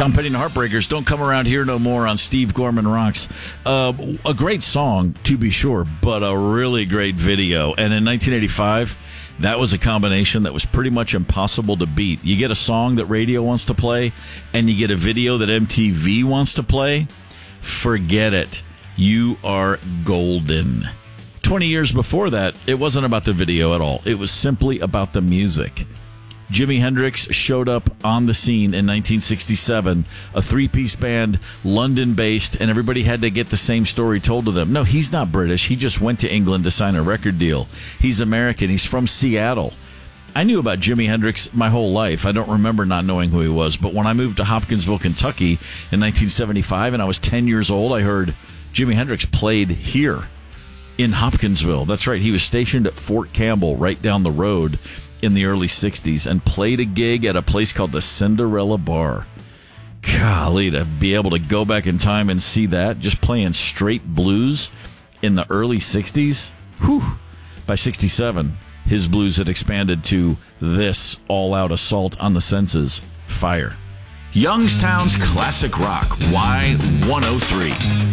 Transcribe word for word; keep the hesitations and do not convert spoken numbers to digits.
Tom Petty and the Heartbreakers, Don't Come Around Here No More on Steve Gorman Rocks. Uh, a great song, to be sure, but a really great video. And in nineteen eighty-five, that was a combination that was pretty much impossible to beat. You get a song that radio wants to play, and you get a video that M T V wants to play. Forget it. You are golden. twenty years before that, it wasn't about the video at all. It was simply about the music. Jimi Hendrix showed up on the scene in nineteen sixty-seven, a three-piece band, London-based, and everybody had to get the same story told to them. No, he's not British. He just went to England to sign a record deal. He's American. He's from Seattle. I knew about Jimi Hendrix my whole life. I don't remember not knowing who he was, but when I moved to Hopkinsville, Kentucky in nineteen seventy-five, and I was ten years old, I heard Jimi Hendrix played here in Hopkinsville. That's right. He was stationed at Fort Campbell right down the road in the early sixties and played a gig at a place called the Cinderella Bar. Golly, to be able to go back in time and see that, just playing straight blues in the early sixties. Whew. By sixty-seven, his blues had expanded to this all-out assault on the senses. Fire. Youngstown's Classic Rock, Y one oh three.